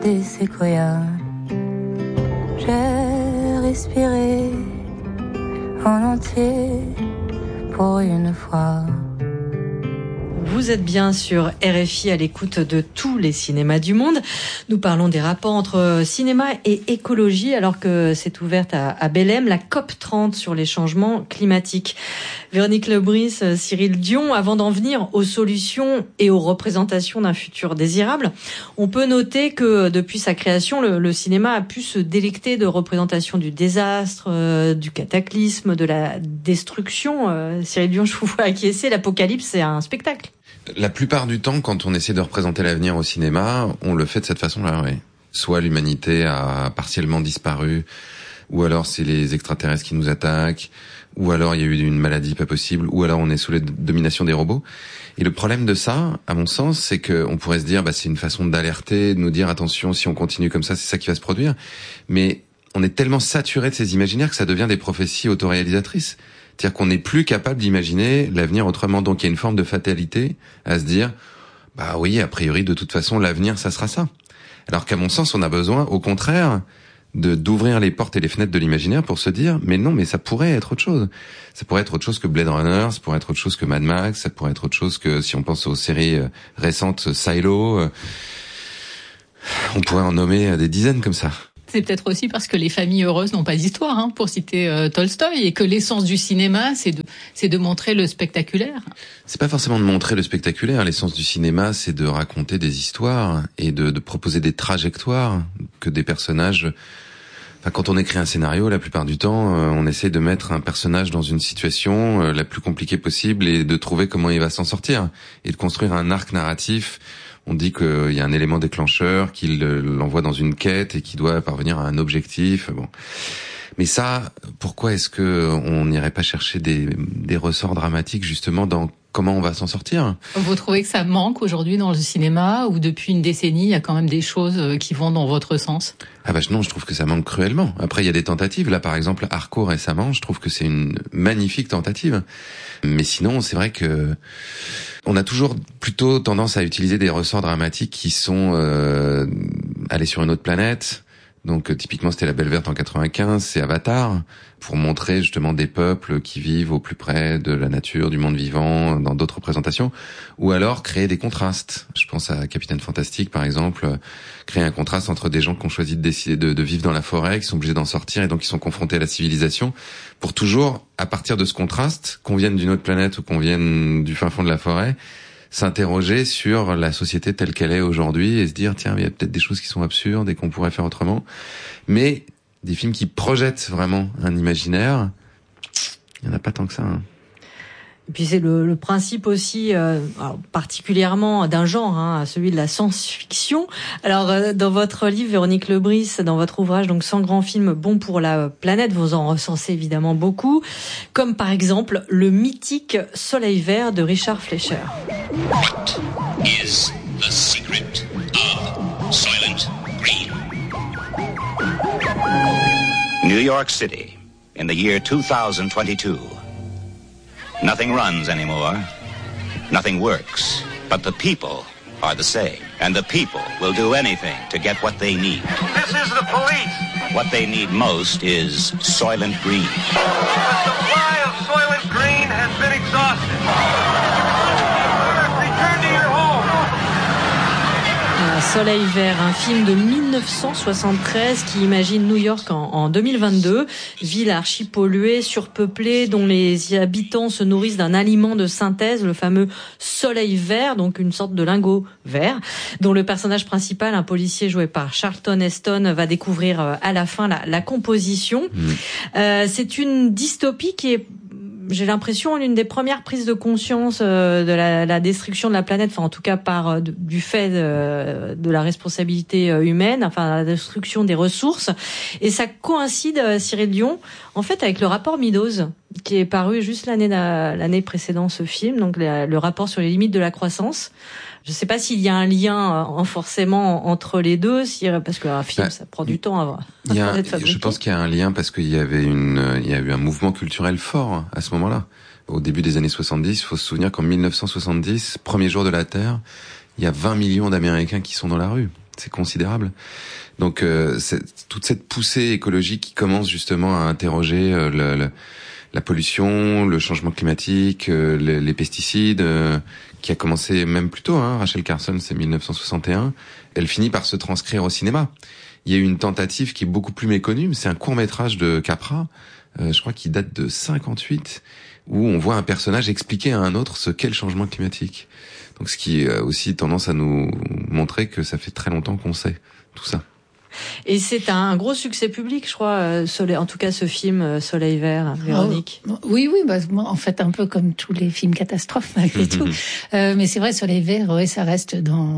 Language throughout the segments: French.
des séquoias. J'ai respiré en entier pour une fois. Vous êtes bien sur RFI à l'écoute de tous les cinémas du monde. Nous parlons des rapports entre cinéma et écologie alors que s'est ouverte à Belém la COP30 sur les changements climatiques. Véronique Lebris, Cyril Dion, avant d'en venir aux solutions et aux représentations d'un futur désirable, on peut noter que depuis sa création, le cinéma a pu se délecter de représentations du désastre, du cataclysme, de la destruction. Cyril Dion, je vous vois acquiescer, l'apocalypse, c'est un spectacle. La plupart du temps, quand on essaie de représenter l'avenir au cinéma, on le fait de cette façon-là, oui. Soit l'humanité a partiellement disparu, ou alors c'est les extraterrestres qui nous attaquent, ou alors il y a eu une maladie pas possible, ou alors on est sous la domination des robots. Et le problème de ça, à mon sens, c'est que on pourrait se dire, c'est une façon d'alerter, de nous dire attention, si on continue comme ça, c'est ça qui va se produire. Mais on est tellement saturé de ces imaginaires que ça devient des prophéties autoréalisatrices. C'est-à-dire qu'on n'est plus capable d'imaginer l'avenir autrement. Donc il y a une forme de fatalité à se dire, oui, a priori, de toute façon, l'avenir, ça sera ça. Alors qu'à mon sens, on a besoin, au contraire, d'ouvrir les portes et les fenêtres de l'imaginaire pour se dire, mais non, mais ça pourrait être autre chose. Ça pourrait être autre chose que Blade Runner, ça pourrait être autre chose que Mad Max, ça pourrait être autre chose que, si on pense aux séries récentes, Silo, on pourrait en nommer des dizaines comme ça. C'est peut-être aussi parce que les familles heureuses n'ont pas d'histoire, pour citer Tolstoï, et que l'essence du cinéma, c'est de montrer le spectaculaire. C'est pas forcément de montrer le spectaculaire. L'essence du cinéma, c'est de raconter des histoires et de proposer des trajectoires que des personnages. Enfin, quand on écrit un scénario, la plupart du temps, on essaie de mettre un personnage dans une situation la plus compliquée possible et de trouver comment il va s'en sortir et de construire un arc narratif. On dit qu'il y a un élément déclencheur qui l'envoie dans une quête et qui doit parvenir à un objectif. Bon. Mais ça, pourquoi est-ce que on n'irait pas chercher des ressorts dramatiques justement dans comment on va s'en sortir ? Vous trouvez que ça manque aujourd'hui dans le cinéma ou depuis une décennie, il y a quand même des choses qui vont dans votre sens ? Non, je trouve que ça manque cruellement. Après, il y a des tentatives. Là, par exemple, Arco récemment, je trouve que c'est une magnifique tentative. Mais sinon, c'est vrai que on a toujours plutôt tendance à utiliser des ressorts dramatiques qui sont aller sur une autre planète. Donc typiquement c'était La Belle Verte en 95, c'est Avatar, pour montrer justement des peuples qui vivent au plus près de la nature, du monde vivant, dans d'autres représentations, ou alors créer des contrastes. Je pense à Capitaine Fantastique par exemple, créer un contraste entre des gens qui ont choisi de décider de vivre dans la forêt, qui sont obligés d'en sortir et donc qui sont confrontés à la civilisation, pour toujours, à partir de ce contraste, qu'on vienne d'une autre planète ou qu'on vienne du fin fond de la forêt, s'interroger sur la société telle qu'elle est aujourd'hui et se dire tiens, il y a peut-être des choses qui sont absurdes et qu'on pourrait faire autrement. Mais des films qui projettent vraiment un imaginaire, il n'y en a pas tant que ça. Et puis c'est le principe aussi, particulièrement d'un genre, celui de la science-fiction. Alors dans votre livre, Véronique Lebris, dans votre ouvrage, donc 100 grands films bons pour la planète, vous en recensez évidemment beaucoup, comme par exemple le mythique Soleil vert de Richard Fleischer. What is the secret of Soylent Green? New York City, in the year 2022. Nothing runs anymore. Nothing works. But the people are the same. And the people will do anything to get what they need. This is the police. What they need most is Soylent Green. The supply of Soylent Green has been exhausted. Return to your home. Soleil vert, un film de 1973 qui imagine New York en 2022, ville archipolluée, surpeuplée, dont les habitants se nourrissent d'un aliment de synthèse, le fameux soleil vert, donc une sorte de lingot vert, dont le personnage principal, un policier joué par Charlton Heston, va découvrir à la fin la composition. C'est une dystopie qui est, j'ai l'impression, l'une des premières prises de conscience de la destruction de la planète, enfin en tout cas du fait de la responsabilité humaine, enfin la destruction des ressources. Et ça coïncide, Cyril Dion, en fait avec le rapport Meadows, qui est paru juste l'année précédente ce film, donc le rapport sur les limites de la croissance. Je ne sais pas s'il y a un lien forcément entre les deux, parce qu'un film, ça prend du temps à être fabriqué. Je pense qu'il y a un lien parce qu'il y avait il y a eu un mouvement culturel fort à ce moment-là. Au début des années 70, il faut se souvenir qu'en 1970, premier jour de la Terre, il y a 20 millions d'Américains qui sont dans la rue. c'est considérable. Donc toute cette poussée écologique qui commence justement à interroger la pollution, le changement climatique, les pesticides, qui a commencé même plus tôt, Rachel Carson, c'est 1961, elle finit par se transcrire au cinéma. Il y a eu une tentative qui est beaucoup plus méconnue, mais c'est un court-métrage de Capra, je crois qu'il date de 58, où on voit un personnage expliquer à un autre ce qu'est le changement climatique. Donc ce qui a aussi tendance à nous montrer que ça fait très longtemps qu'on sait tout ça. Et c'est un gros succès public, je crois, en tout cas ce film Soleil Vert, Véronique. Oui, en fait un peu comme tous les films catastrophes malgré tout. Mais c'est vrai, Soleil Vert, ça reste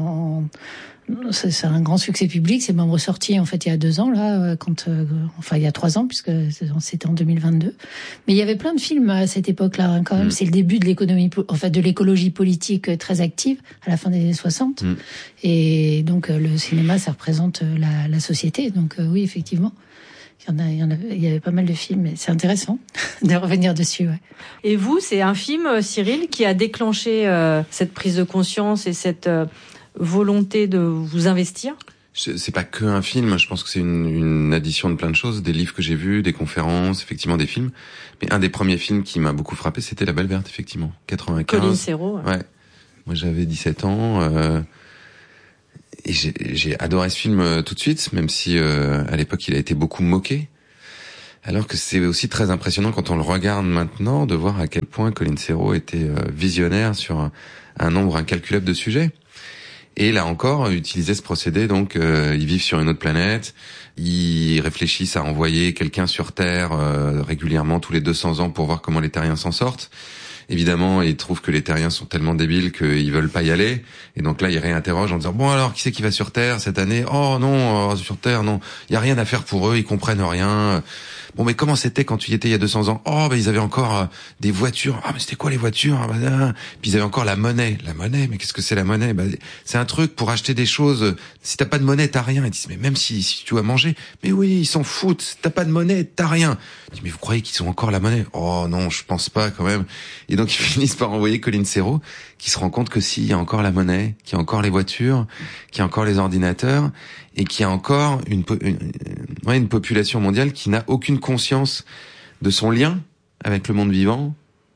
c'est un grand succès public. C'est même ressorti en fait il y a 2 ans là, il y a 3 ans puisque c'était en 2022. Mais il y avait plein de films à cette époque-là quand même. C'est le début de l'écologie politique très active à la fin des années 60. Et donc le cinéma, ça représente la société. Donc oui, effectivement. Il y avait pas mal de films, mais c'est intéressant de revenir dessus. Ouais. Et vous, c'est un film, Cyril, qui a déclenché cette prise de conscience et cette volonté de vous investir? C'est pas que un film, je pense que c'est une addition de plein de choses, des livres que j'ai vus, des conférences, effectivement des films. Mais un des premiers films qui m'a beaucoup frappé, c'était La Belle Verte, effectivement, 95. Colin Serrault. Ouais. Moi j'avais 17 ans et j'ai adoré ce film tout de suite, même si à l'époque il a été beaucoup moqué. Alors que c'est aussi très impressionnant quand on le regarde maintenant de voir à quel point Colin Serrault était visionnaire sur un nombre incalculable de sujets. Et là encore, utiliser ce procédé, donc ils vivent sur une autre planète, ils réfléchissent à envoyer quelqu'un sur Terre régulièrement tous les 200 ans pour voir comment les terriens s'en sortent. Évidemment, ils trouvent que les terriens sont tellement débiles qu'ils veulent pas y aller. Et donc là, ils réinterrogent en disant, bon alors, qui c'est qui va sur Terre cette année? Oh non, sur Terre, non. Il y a rien à faire pour eux, ils comprennent rien. Bon, mais comment c'était quand tu y étais il y a 200 ans? Oh, ils avaient encore des voitures. Ah, mais c'était quoi les voitures? Puis ils avaient encore la monnaie. La monnaie, mais qu'est-ce que c'est la monnaie? C'est un truc pour acheter des choses. Si t'as pas de monnaie, t'as rien. Ils disent, mais même si tu dois manger. Mais oui, ils s'en foutent. Si t'as pas de monnaie, t'as rien. Je dis, mais vous croyez qu'ils ont encore la monnaie? Oh non, je pense pas quand même. Et donc ils finissent par envoyer Colin Serrault, qui se rend compte que s'il y a encore la monnaie, qu'il y a encore les voitures, qu'il y a encore les ordinateurs, et qu'il y a encore une population mondiale qui n'a aucune conscience de son lien avec le monde vivant,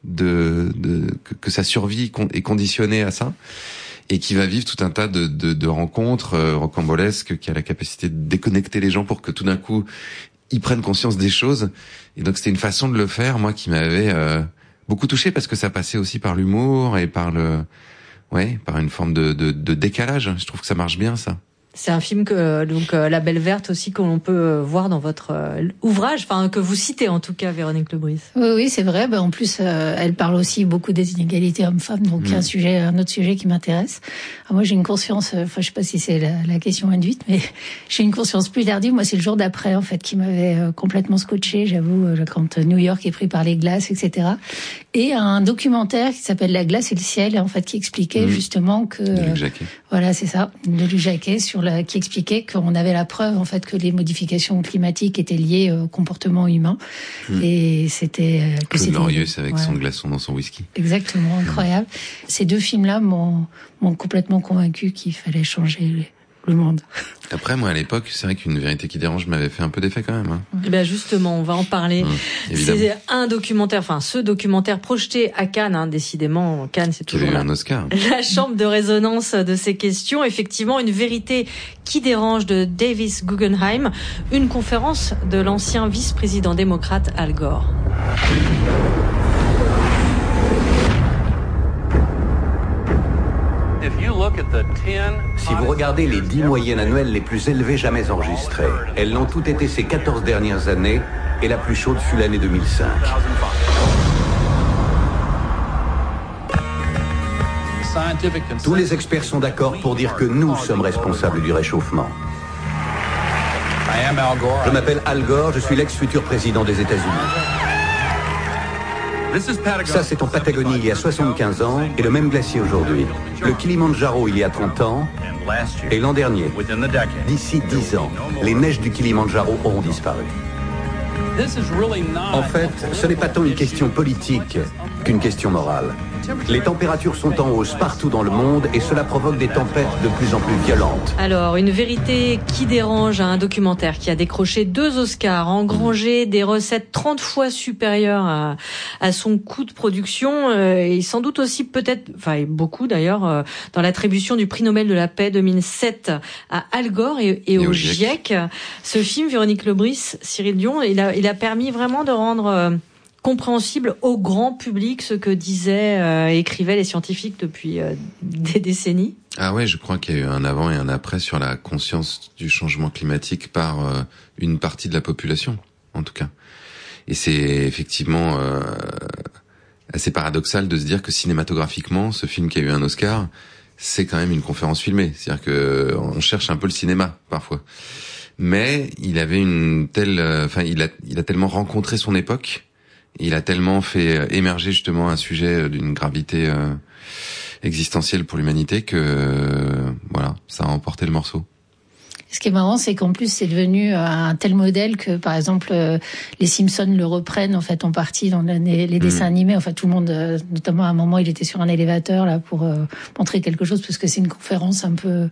que sa survie est conditionnée à ça, et qui va vivre tout un tas de rencontres rocambolesques, qui a la capacité de déconnecter les gens pour que tout d'un coup ils prennent conscience des choses. Et donc c'était une façon de le faire, moi, qui m'avait beaucoup touché, parce que ça passait aussi par l'humour et par une forme de décalage. Je trouve que ça marche bien, ça. C'est un film La Belle Verte aussi, que l'on peut voir dans votre ouvrage, que vous citez en tout cas, Véronique Lebris. Oui, c'est vrai. En plus, elle parle aussi beaucoup des inégalités hommes-femmes, donc un autre sujet qui m'intéresse. Alors moi, j'ai une conscience, je sais pas si c'est la question induite, mais j'ai une conscience plus tardive. Moi, c'est le jour d'après, en fait, qui m'avait complètement scotché, j'avoue, quand New York est pris par les glaces, etc. Et un documentaire qui s'appelle La glace et le ciel, en fait, qui expliquait justement que... De Luc Jacquet. Voilà, c'est ça, de Luc Jacquet, qui expliquait qu'on avait la preuve, en fait, que les modifications climatiques étaient liées au comportement humain. Et c'était... Claude Lorius avec son glaçon dans son whisky. Exactement, incroyable. Ces 2 films-là m'ont complètement convaincu qu'il fallait changer le monde. Après, moi, à l'époque, c'est vrai qu'Une vérité qui dérange m'avait fait un peu d'effet quand même. Justement, on va en parler. C'est un documentaire, ce documentaire projeté à Cannes, décidément. Cannes, c'est toujours un Oscar. La chambre de résonance de ces questions. Effectivement, Une vérité qui dérange de Davis Guggenheim. Une conférence de l'ancien vice-président démocrate Al Gore. Si vous regardez les 10 moyennes annuelles les plus élevées jamais enregistrées, elles l'ont toutes été ces 14 dernières années, et la plus chaude fut l'année 2005. Tous les experts sont d'accord pour dire que nous sommes responsables du réchauffement. Je m'appelle Al Gore, je suis l'ex-futur président des États-Unis. Ça, c'est en Patagonie il y a 75 ans et le même glacier aujourd'hui. Le Kilimandjaro il y a 30 ans et l'an dernier. D'ici 10 ans, les neiges du Kilimandjaro auront disparu. En fait, ce n'est pas tant une question politique qu'une question morale. Les températures sont en hausse partout dans le monde et cela provoque des tempêtes de plus en plus violentes. Alors, une vérité qui dérange, un documentaire qui a décroché 2 Oscars, engrangé des recettes 30 fois supérieures à son coût de production, et sans doute aussi peut-être, enfin beaucoup d'ailleurs, dans l'attribution du prix Nobel de la paix 2007 à Al Gore et au GIEC. Ce film, Véronique Lebris, Cyril Dion, il a permis vraiment de rendre compréhensible au grand public ce que disaient et écrivaient les scientifiques depuis des décennies. Ah ouais, je crois qu'il y a eu un avant et un après sur la conscience du changement climatique par une partie de la population, en tout cas. Et c'est effectivement assez paradoxal de se dire que cinématographiquement, ce film qui a eu un Oscar, c'est quand même une conférence filmée. C'est-à-dire que on cherche un peu le cinéma parfois. Mais il avait une telle, il a tellement rencontré son époque. Il a tellement fait émerger justement un sujet d'une gravité existentielle pour l'humanité que voilà, ça a emporté le morceau. Ce qui est marrant, c'est qu'en plus, c'est devenu un tel modèle que, par exemple, les Simpsons le reprennent en fait en partie dans les dessins animés. Enfin, tout le monde, notamment à un moment, il était sur un élévateur là pour montrer quelque chose parce que c'est une conférence un peu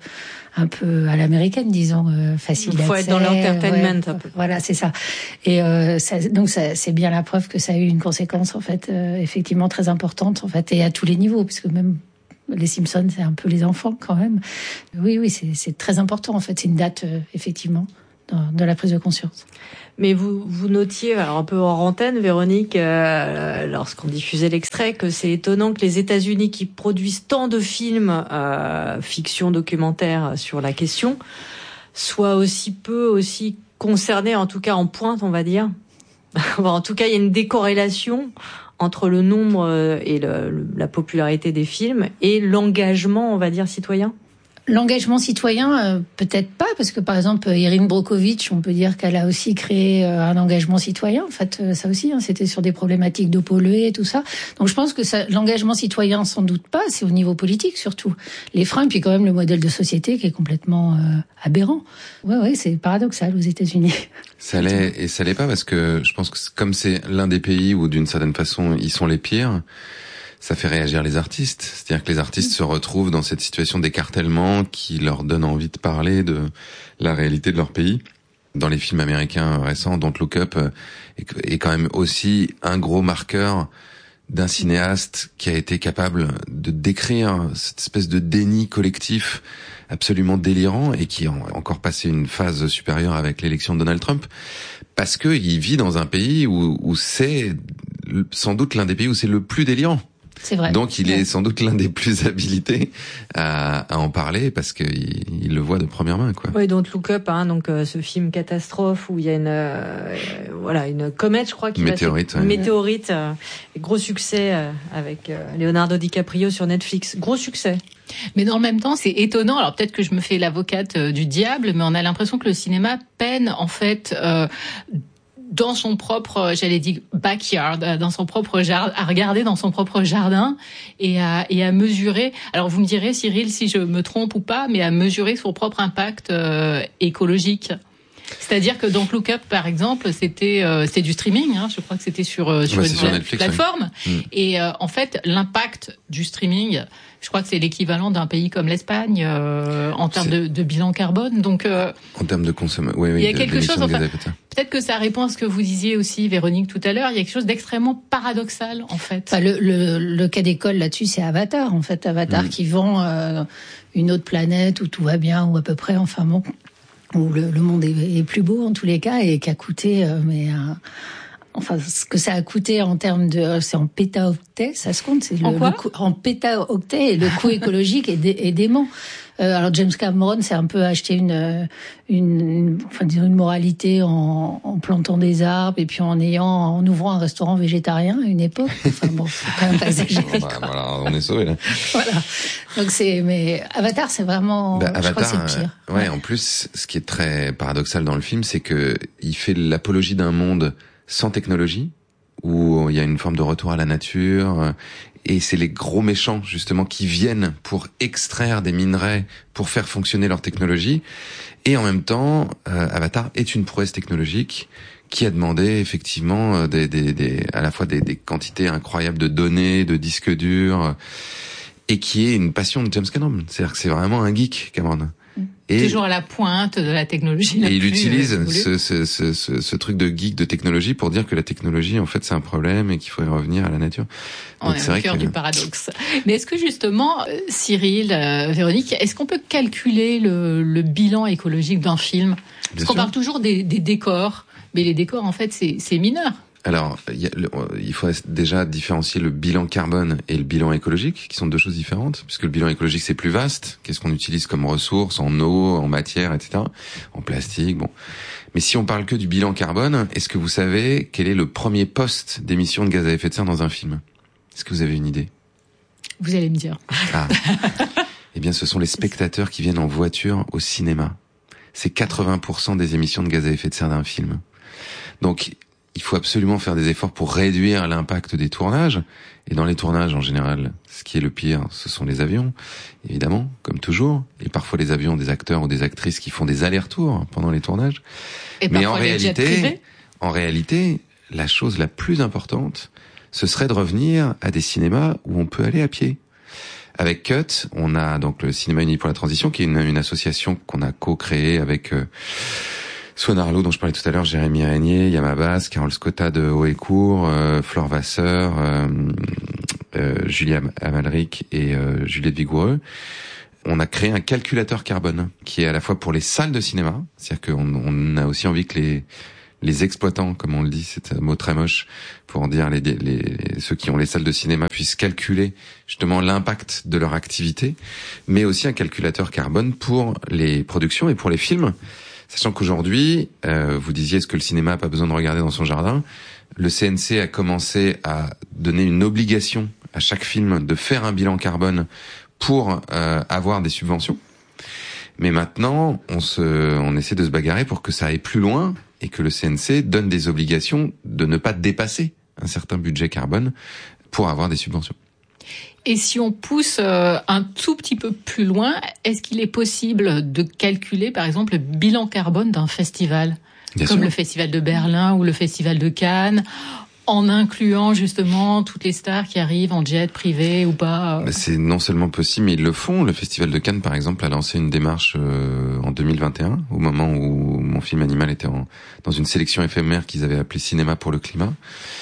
à l'américaine, disons, facile d'accès. Il faut être dans l'entertainment un peu. Voilà, c'est ça. Et donc c'est bien la preuve que ça a eu une conséquence en fait, effectivement très importante en fait, et à tous les niveaux, puisque même les Simpsons, c'est un peu les enfants quand même. Oui, c'est très important en fait. C'est une date effectivement de la prise de conscience. Mais vous notiez, alors un peu hors antenne, Véronique, lorsqu'on diffusait l'extrait, que c'est étonnant que les États-Unis, qui produisent tant de films fiction, documentaires sur la question, soient aussi concernés, en tout cas en pointe, on va dire. En tout cas, il y a une décorrélation entre le nombre et la popularité des films et l'engagement, on va dire, citoyen. L'engagement citoyen, peut-être pas, parce que par exemple, Erin Brockovich, on peut dire qu'elle a aussi créé un engagement citoyen. En fait, ça aussi, c'était sur des problématiques d'eau polluée et tout ça. Donc je pense que l'engagement citoyen, sans doute pas, c'est au niveau politique surtout. Les freins, et puis quand même le modèle de société qui est complètement aberrant. Ouais, c'est paradoxal aux États-Unis. Ça l'est et ça l'est pas, parce que je pense que comme c'est l'un des pays où d'une certaine façon ils sont les pires, ça fait réagir les artistes. C'est-à-dire que les artistes se retrouvent dans cette situation d'écartèlement qui leur donne envie de parler de la réalité de leur pays. Dans les films américains récents, Don't Look Up est quand même aussi un gros marqueur d'un cinéaste qui a été capable de décrire cette espèce de déni collectif absolument délirant et qui a encore passé une phase supérieure avec l'élection de Donald Trump, parce que il vit dans un pays où c'est sans doute l'un des pays où c'est le plus délirant. C'est vrai. Donc il est sans doute l'un des plus habilités à en parler, parce qu'il le voit de première main, quoi. Oui, Don't Look Up, donc ce film catastrophe où il y a une comète, je crois, météorite, gros succès avec Leonardo DiCaprio sur Netflix, gros succès. Mais dans le même temps, c'est étonnant. Alors peut-être que je me fais l'avocate du diable, mais on a l'impression que le cinéma peine en fait dans son propre, backyard, dans son propre jardin, à regarder dans son propre jardin et à mesurer. Alors vous me direz, Cyril, si je me trompe ou pas, mais à mesurer son propre impact écologique. C'est-à-dire que Don't Look Up, par exemple, c'était du streaming. Je crois que c'était sur une Netflix, plateforme. Ouais. Et en fait, l'impact du streaming, je crois que c'est l'équivalent d'un pays comme l'Espagne en termes de bilan carbone. Donc en termes de consommation, oui, il y a quelque chose. Enfin, peut-être que ça répond à ce que vous disiez aussi, Véronique, tout à l'heure. Il y a quelque chose d'extrêmement paradoxal, en fait. Enfin, le cas d'école là-dessus, c'est Avatar. En fait, Avatar qui vend une autre planète où tout va bien, ou à peu près. Enfin bon, où le monde est plus beau en tous les cas, et qui a coûté enfin, ce que ça a coûté en termes de, c'est en pétaoctets, ça se compte, c'est en pétaoctets, et le coût écologique est dément. Alors James Cameron s'est un peu acheté une moralité en plantant des arbres et puis en ouvrant un restaurant végétarien à une époque. Enfin bon, faut quand même pas exagérer. Voilà, on est sauvé là. Voilà. Donc mais Avatar, c'est vraiment, Avatar, je crois que c'est le pire. Ouais, en plus, ce qui est très paradoxal dans le film, c'est que il fait l'apologie d'un monde sans technologie, où il y a une forme de retour à la nature, Et c'est les gros méchants, justement, qui viennent pour extraire des minerais, pour faire fonctionner leur technologie. Et en même temps, Avatar est une prouesse technologique qui a demandé effectivement à la fois des quantités incroyables de données, de disques durs, et qui est une passion de James Cameron. C'est-à-dire que c'est vraiment un geek, Cameron. Et toujours à la pointe de la technologie. Et il utilise ce truc de geek de technologie pour dire que la technologie, en fait, c'est un problème et qu'il faudrait revenir à la nature. On est au cœur du paradoxe. Mais est-ce que justement, Cyril, Véronique, est-ce qu'on peut calculer le bilan écologique d'un film? Parce qu'on parle toujours des décors, mais les décors, en fait, c'est mineur. Alors, il faut déjà différencier le bilan carbone et le bilan écologique, qui sont deux choses différentes, puisque le bilan écologique, c'est plus vaste. Qu'est-ce qu'on utilise comme ressources, en eau, en matière, etc., en plastique, bon. Mais si on parle que du bilan carbone, est-ce que vous savez quel est le premier poste d'émission de gaz à effet de serre dans un film? Est-ce que vous avez une idée? Vous allez me dire. Ah. Eh bien, ce sont les spectateurs qui viennent en voiture au cinéma. C'est 80% des émissions de gaz à effet de serre d'un film. Donc, il faut absolument faire des efforts pour réduire l'impact des tournages. Et dans les tournages, en général, ce qui est le pire, ce sont les avions, évidemment, comme toujours. Et parfois les avions des acteurs ou des actrices qui font des allers-retours pendant les tournages. Et mais en réalité, la chose la plus importante, ce serait de revenir à des cinémas où on peut aller à pied. Avec Cut, on a donc le Cinéma Uni pour la Transition, qui est une association qu'on a co-créée avec Swan Arlo, dont je parlais tout à l'heure, Jérémy Régnier, Yamabas, Carole Scotta de Haut-et-Court, Flore Vasseur, Julia Amalric et Juliette Vigoureux. On a créé un calculateur carbone qui est à la fois pour les salles de cinéma, c'est-à-dire qu'on a aussi envie que les exploitants, comme on le dit, c'est un mot très moche pour dire ceux qui ont les salles de cinéma puissent calculer justement l'impact de leur activité, mais aussi un calculateur carbone pour les productions et pour les films. Sachant qu'aujourd'hui, vous disiez, est-ce que le cinéma n'a pas besoin de regarder dans son jardin? Le CNC a commencé à donner une obligation à chaque film de faire un bilan carbone pour avoir des subventions. Mais maintenant, on essaie de se bagarrer pour que ça aille plus loin et que le CNC donne des obligations de ne pas dépasser un certain budget carbone pour avoir des subventions. Et si on pousse un tout petit peu plus loin, est-ce qu'il est possible de calculer, par exemple, le bilan carbone d'un festival, comme le Festival de Berlin ou le Festival de Cannes, en incluant justement toutes les stars qui arrivent en jet privé ou pas? C'est non seulement possible, mais ils le font. Le Festival de Cannes, par exemple, a lancé une démarche en 2021, au moment où mon film Animal était dans une sélection éphémère qu'ils avaient appelée Cinéma pour le climat.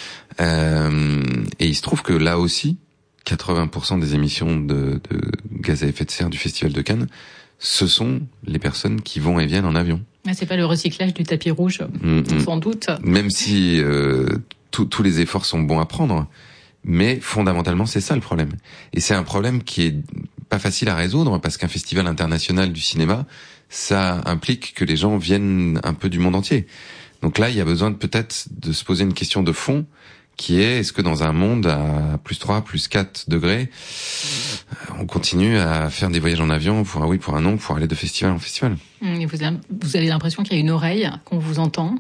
Et il se trouve que là aussi, 80% des émissions de gaz à effet de serre du Festival de Cannes, ce sont les personnes qui vont et viennent en avion. C'est pas le recyclage du tapis rouge, sans doute. Même si tous les efforts sont bons à prendre, mais fondamentalement c'est ça le problème. Et c'est un problème qui est pas facile à résoudre parce qu'un festival international du cinéma, ça implique que les gens viennent un peu du monde entier. Donc là, il y a besoin peut-être de se poser une question de fond qui est que dans un monde à plus 3, plus 4 degrés, on continue à faire des voyages en avion pour un an, pour aller de festival en festival. Et vous avez l'impression qu'il y a une oreille, qu'on vous entend?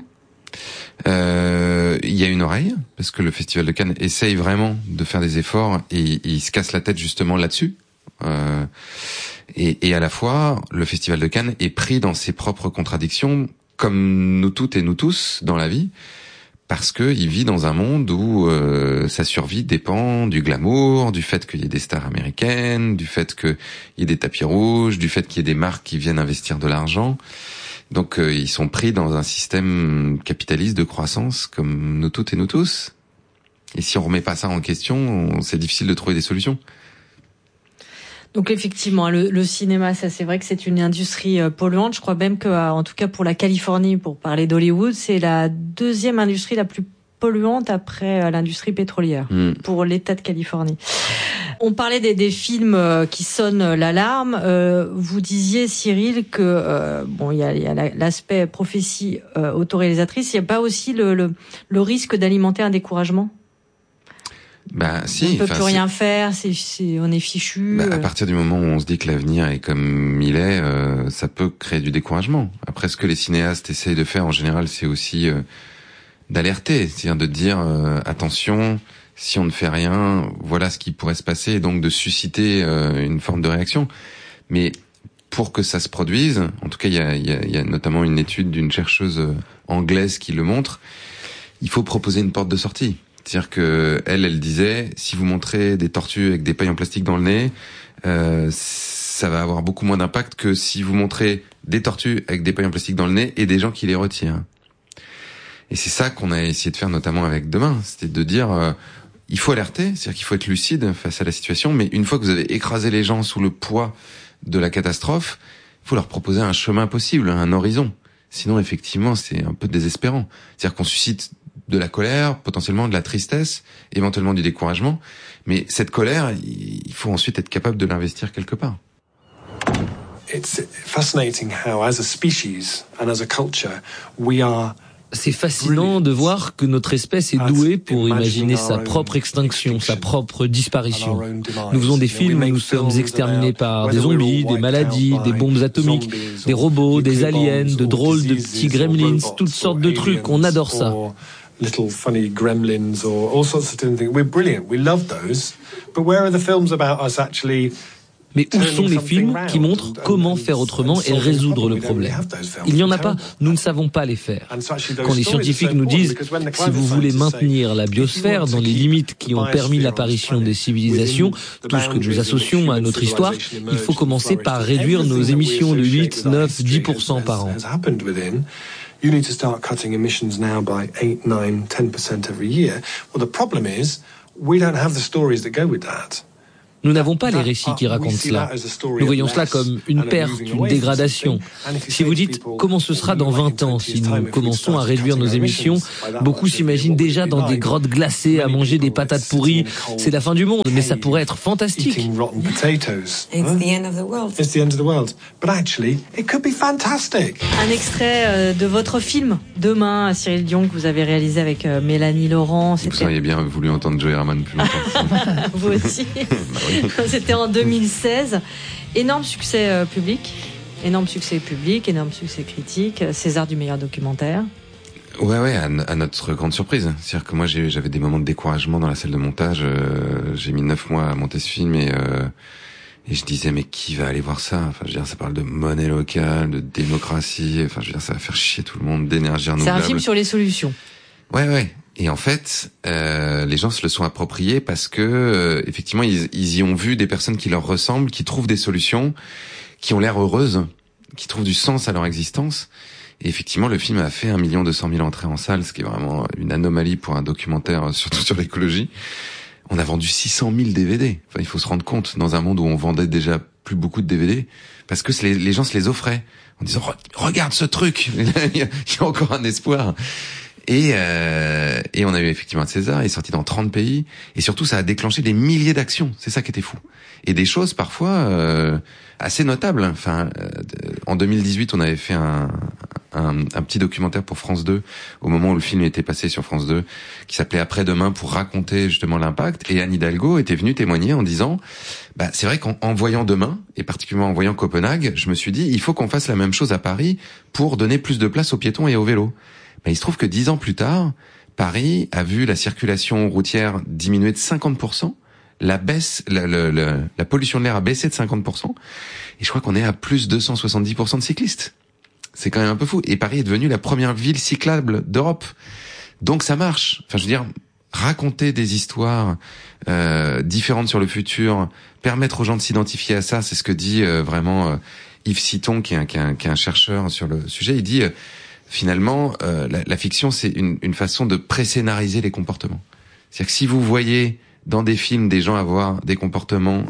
Il y a une oreille, parce que le Festival de Cannes essaye vraiment de faire des efforts et il se casse la tête justement là-dessus. Et à la fois, le Festival de Cannes est pris dans ses propres contradictions, comme nous toutes et nous tous dans la vie, parce que il vit dans un monde où sa survie dépend du glamour, du fait qu'il y ait des stars américaines, du fait qu'il y ait des tapis rouges, du fait qu'il y ait des marques qui viennent investir de l'argent. Donc ils sont pris dans un système capitaliste de croissance comme nous toutes et nous tous. Et si on remet pas ça en question, c'est difficile de trouver des solutions. Donc effectivement, le cinéma, ça c'est vrai que c'est une industrie polluante. Je crois même que, en tout cas pour la Californie, pour parler d'Hollywood, c'est la deuxième industrie la plus polluante après l'industrie pétrolière pour l'État de Californie. On parlait des films qui sonnent l'alarme. Vous disiez, Cyril, que il y a l'aspect prophétie autoréalisatrice. Il n'y a pas aussi le risque d'alimenter un découragement? Si. On ne peut plus rien faire, on est fichu. À partir du moment où on se dit que l'avenir est comme il est, ça peut créer du découragement. Après, ce que les cinéastes essayent de faire en général, c'est aussi d'alerter, c'est-à-dire de dire attention, si on ne fait rien, voilà ce qui pourrait se passer, et donc de susciter une forme de réaction. Mais pour que ça se produise, en tout cas, il y a notamment une étude d'une chercheuse anglaise qui le montre, il faut proposer une porte de sortie. C'est-à-dire que elle disait, si vous montrez des tortues avec des pailles en plastique dans le nez, ça va avoir beaucoup moins d'impact que si vous montrez des tortues avec des pailles en plastique dans le nez et des gens qui les retirent. Et c'est ça qu'on a essayé de faire notamment avec Demain, c'était de dire il faut alerter, c'est-à-dire qu'il faut être lucide face à la situation, mais une fois que vous avez écrasé les gens sous le poids de la catastrophe, il faut leur proposer un chemin possible, un horizon. Sinon, effectivement, c'est un peu désespérant. C'est-à-dire qu'on suscite de la colère, potentiellement de la tristesse, éventuellement du découragement, mais cette colère, il faut ensuite être capable de l'investir quelque part. It's fascinating how, as a species and as a culture, we are. C'est fascinant de voir que notre espèce est douée pour imaginer sa propre extinction, sa propre disparition. Nous faisons des films où nous sommes exterminés par des zombies, des maladies, des bombes atomiques, des robots, des aliens, de drôles de petits gremlins, toutes sortes de trucs. On adore ça. Little funny gremlins or all sorts of different things. We're brilliant. We love those. But where are the films about us actually? Mais où sont les films qui montrent comment faire autrement et résoudre le problème? Il n'y en a pas, nous ne savons pas les faire. Quand les scientifiques nous disent « si vous voulez maintenir la biosphère dans les limites qui ont permis l'apparition des civilisations, tout ce que nous associons à notre histoire, il faut commencer par réduire nos émissions de 8, 9, 10% par an. » You need to start cutting emissions now by 8, 9, 10% every year. Well, the problem is we don't have the stories that go with that. Nous n'avons pas les récits qui racontent cela. Nous voyons cela comme une perte, une dégradation. Si vous dites comment ce sera dans 20 ans si nous commençons à réduire nos émissions, beaucoup s'imaginent déjà dans des grottes glacées à manger des patates pourries. C'est la fin du monde, mais ça pourrait être fantastique. It's the end of the world. It's the end of the world. But actually, it could be fantastic. Un extrait de votre film Demain, Cyril Dion, que vous avez réalisé avec Mélanie Laurent. Vous auriez bien voulu entendre Joey Herman plus longtemps. Vous aussi. C'était en 2016. Énorme succès public, énorme succès critique, César du meilleur documentaire. Ouais, à notre grande surprise. C'est-à-dire que moi, j'avais des moments de découragement dans la salle de montage. J'ai mis 9 mois à monter ce film et je disais, mais qui va aller voir ça? Enfin, je veux dire, ça parle de monnaie locale, de démocratie. Enfin, je veux dire, ça va faire chier tout le monde, d'énergie renouvelable. C'est un film sur les solutions. Ouais. Et en fait, les gens se le sont appropriés parce que effectivement, ils y ont vu des personnes qui leur ressemblent, qui trouvent des solutions, qui ont l'air heureuses, qui trouvent du sens à leur existence. Et effectivement, le film a fait 1 200 000 entrées en salle, ce qui est vraiment une anomalie pour un documentaire, surtout sur l'écologie. On a vendu 600 000 DVD. Enfin, il faut se rendre compte, dans un monde où on vendait déjà plus beaucoup de DVD, parce que les gens se les offraient en disant regarde ce truc, il y a encore un espoir. Et on a eu effectivement un César, il est sorti dans 30 pays, et surtout ça a déclenché des milliers d'actions, c'est ça qui était fou. Et des choses parfois assez notables. Enfin, en 2018, on avait fait un petit documentaire pour France 2, au moment où le film était passé sur France 2, qui s'appelait Après-demain, pour raconter justement l'impact, et Anne Hidalgo était venue témoigner en disant c'est vrai qu'en voyant Demain, et particulièrement en voyant Copenhague, je me suis dit, il faut qu'on fasse la même chose à Paris pour donner plus de place aux piétons et aux vélos. Mais il se trouve que 10 ans plus tard, Paris a vu la circulation routière diminuer de 50%, la pollution de l'air a baissé de 50%, et je crois qu'on est à plus 270% de cyclistes. C'est quand même un peu fou. Et Paris est devenue la première ville cyclable d'Europe. Donc ça marche. Enfin, je veux dire, raconter des histoires différentes sur le futur, permettre aux gens de s'identifier à ça, c'est ce que dit vraiment Yves Citon, qui est un chercheur sur le sujet. Il dit finalement, la fiction, c'est une façon de pré-scénariser les comportements. C'est-à-dire que si vous voyez dans des films des gens avoir des comportements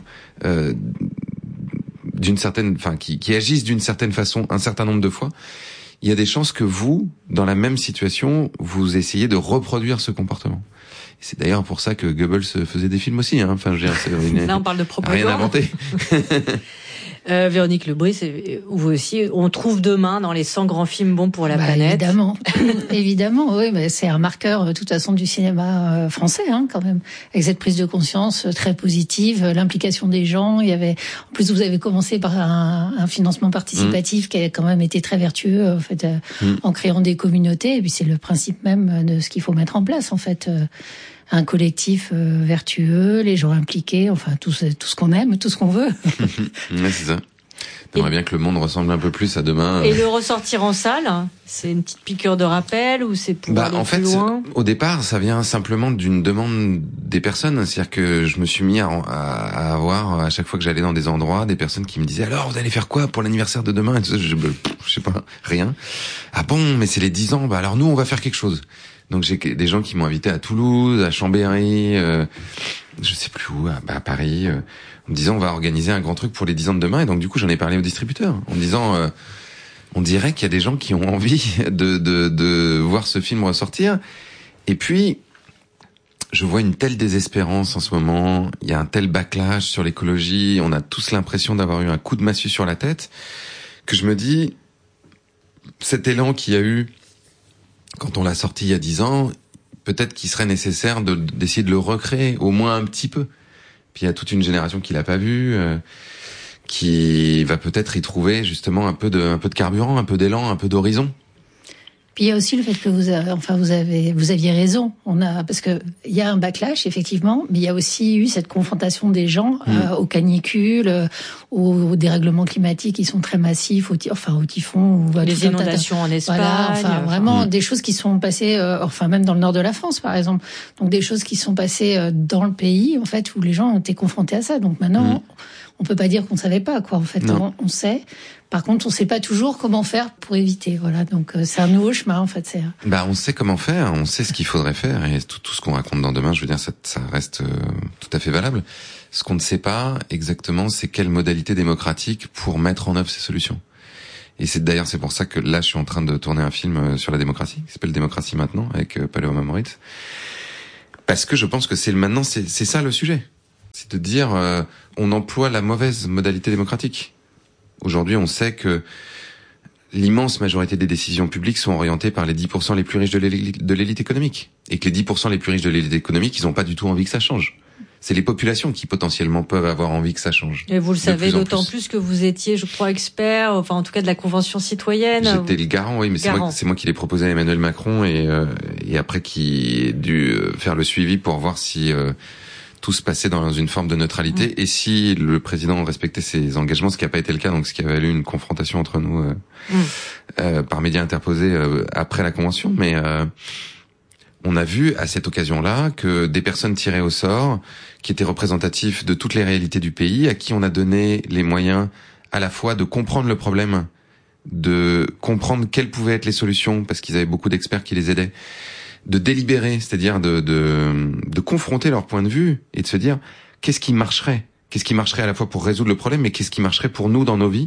qui agissent d'une certaine façon un certain nombre de fois, il y a des chances que vous, dans la même situation, vous essayez de reproduire ce comportement. Et c'est d'ailleurs pour ça que Goebbels faisait des films aussi. Enfin, je veux dire, là, on parle de propagande. Rien inventé. Véronique Lebris, vous aussi, on trouve Demain dans les 100 grands films bons pour la planète. Évidemment, oui, mais c'est un marqueur de toute façon du cinéma français, quand même, avec cette prise de conscience très positive, l'implication des gens. Il y avait, en plus, vous avez commencé par un financement participatif qui a quand même été très vertueux, en fait, en créant des communautés. Et puis c'est le principe même de ce qu'il faut mettre en place, en fait. un collectif vertueux, les gens impliqués, enfin tout ce qu'on aime, tout ce qu'on veut. Ouais, c'est ça. J'aimerais bien que le monde ressemble un peu plus à demain. Et le ressortir en salle, c'est une petite piqûre de rappel ou c'est pour aller plus loin ? Au départ, ça vient simplement d'une demande des personnes. C'est-à-dire que je me suis mis à avoir, à chaque fois que j'allais dans des endroits, des personnes qui me disaient « Alors, vous allez faire quoi pour l'anniversaire de demain ?» Et tout ça, je sais pas, rien. « Ah bon, mais c'est les 10 ans, bah alors nous, on va faire quelque chose. » Donc j'ai des gens qui m'ont invité à Toulouse, à Chambéry, je sais plus où, à Paris, en me disant on va organiser un grand truc pour les 10 ans de demain. Et donc du coup j'en ai parlé aux distributeurs en me disant on dirait qu'il y a des gens qui ont envie de voir ce film ressortir. Et puis je vois une telle désespérance en ce moment, il y a un tel backlash sur l'écologie, on a tous l'impression d'avoir eu un coup de massue sur la tête, que je me dis cet élan qu'il y a eu quand on l'a sorti il y a 10 ans, peut-être qu'il serait nécessaire d'essayer de le recréer, au moins un petit peu. Puis il y a toute une génération qui l'a pas vu, qui va peut-être y trouver justement un peu de carburant, un peu d'élan, un peu d'horizon. Puis il y a aussi le fait que vous aviez raison. Parce que il y a un backlash effectivement, mais il y a aussi eu cette confrontation des gens aux canicules, aux dérèglements climatiques qui sont très massifs, au typhon, ou à les inondations en Espagne. Voilà, vraiment des choses qui sont passées, même dans le nord de la France par exemple. Donc des choses qui sont passées dans le pays en fait où les gens ont été confrontés à ça. Donc maintenant, on peut pas dire qu'on savait pas quoi. En fait, on sait. Par contre, on sait pas toujours comment faire pour éviter. Voilà, donc c'est un nouveau chemin en fait. On sait comment faire, on sait ce qu'il faudrait faire, et tout ce qu'on raconte dans Demain, je veux dire, ça reste tout à fait valable. Ce qu'on ne sait pas exactement, c'est quelle modalité démocratique pour mettre en œuvre ces solutions. Et c'est pour ça que là, je suis en train de tourner un film sur la démocratie, qui s'appelle Démocratie maintenant, avec Paloma Moritz. Parce que je pense que c'est ça le sujet. C'est de dire, on emploie la mauvaise modalité démocratique. Aujourd'hui, on sait que l'immense majorité des décisions publiques sont orientées par les 10% les plus riches de l'élite économique. Et que les 10% les plus riches de l'élite économique, ils n'ont pas du tout envie que ça change. C'est les populations qui potentiellement peuvent avoir envie que ça change. Et vous le savez d'autant plus que vous étiez, je crois, expert, enfin en tout cas de la Convention citoyenne. J'étais le garant, oui, mais c'est moi qui l'ai proposé à Emmanuel Macron et après qui ai dû faire le suivi pour voir si tout se passait dans une forme de neutralité et si le président respectait ses engagements, ce qui n'a pas été le cas, donc ce qui avait eu une confrontation entre nous par médias interposés après la Convention, mais on a vu à cette occasion-là que des personnes tirées au sort, qui étaient représentatifs de toutes les réalités du pays, à qui on a donné les moyens à la fois de comprendre le problème, de comprendre quelles pouvaient être les solutions, parce qu'ils avaient beaucoup d'experts qui les aidaient, de délibérer, c'est-à-dire de confronter leur point de vue et de se dire qu'est-ce qui marcherait à la fois pour résoudre le problème, mais qu'est-ce qui marcherait pour nous dans nos vies.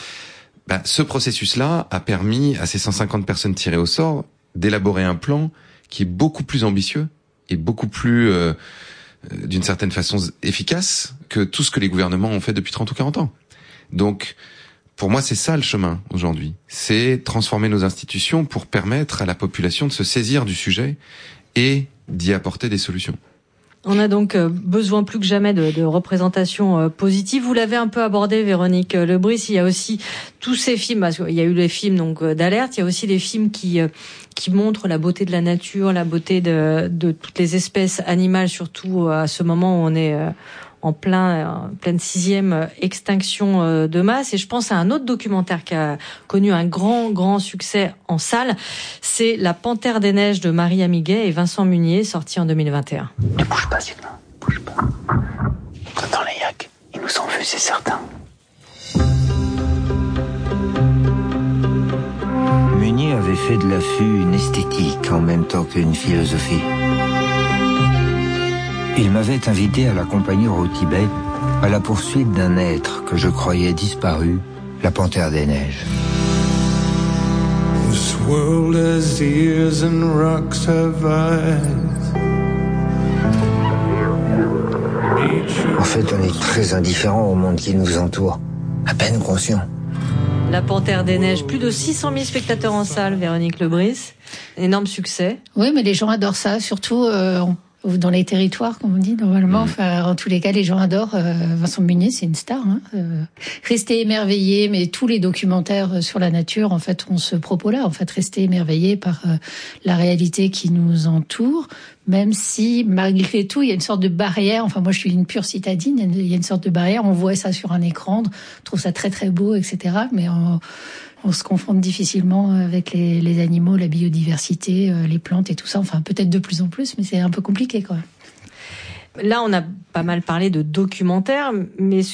Ce processus-là a permis à ces 150 personnes tirées au sort d'élaborer un plan qui est beaucoup plus ambitieux et beaucoup plus, d'une certaine façon, efficace que tout ce que les gouvernements ont fait depuis 30 ou 40 ans. Donc, pour moi, c'est ça le chemin aujourd'hui. C'est transformer nos institutions pour permettre à la population de se saisir du sujet et d'y apporter des solutions. On a donc besoin plus que jamais de représentation positive. Vous l'avez un peu abordé, Véronique Lebris. Il y a aussi tous ces films, parce qu'il y a eu les films donc d'alerte, il y a aussi les films qui montrent la beauté de la nature, la beauté de toutes les espèces animales, surtout à ce moment où on est en pleine 6e extinction de masse. Et je pense à un autre documentaire qui a connu un grand succès en salle. C'est La Panthère des Neiges de Marie Amiguet et Vincent Munier, sorti en 2021. Ne bouge pas, Sylvain, bouge pas. Dans les yaks, ils nous ont vus, c'est certain. Munier avait fait de l'affût une esthétique en même temps qu'une philosophie. Il m'avait invité à l'accompagner au Tibet à la poursuite d'un être que je croyais disparu, la panthère des neiges. This world has ears and rocks have eyes. En fait, on est très indifférent au monde qui nous entoure, à peine conscient. La Panthère des Neiges, plus de 600 000 spectateurs en salle, Véronique Lebris. Énorme succès. Oui, mais les gens adorent ça, surtout... dans les territoires, comme on dit normalement. Enfin, en tous les cas, les gens adorent. Vincent Munier, c'est une star. Hein. Rester émerveillé, mais tous les documentaires sur la nature, en fait, ont ce propos-là. En fait, rester émerveillé par la réalité qui nous entoure, même si, malgré tout, il y a une sorte de barrière. Enfin, moi, je suis une pure citadine. Il y a une sorte de barrière. On voit ça sur un écran, on trouve ça très, très beau, etc. Mais on se confronte difficilement avec les animaux, la biodiversité, les plantes et tout ça. Enfin, peut-être de plus en plus, mais c'est un peu compliqué, quand même. Là, on a pas mal parlé de documentaires, mais